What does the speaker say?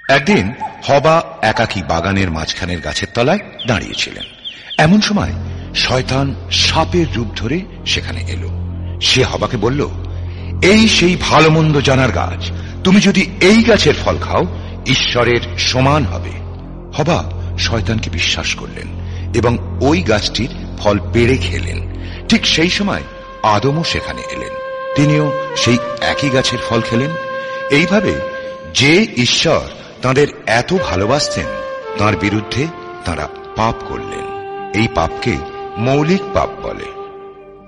একদিন হবা একাকী বাগানের মাঝখানের গাছের তলায় দাঁড়িয়েছিলেন। এমন সময় শয়তান সাপের রূপ ধরে সেখানে এলো। সে হবাকে বলল, এই সেই ভালো মন্দ জানার গাছ, তুমি যদি এই গাছের ফল খাও ঈশ্বরের সমান হবে। হবা শয়তানকে বিশ্বাস করলেন এবং ওই গাছটির ফল পেড়ে খেলেন। ঠিক সেই সময় আদমও সেখানে এলেন, তিনিও সেই একই গাছের ফল খেলেন। এইভাবে যে ঈশ্বর তাঁদের এত ভালোবাসতেন, তাঁর বিরুদ্ধে তাঁরা পাপ করলেন। এই পাপকে মৌলিক পাপ বলে।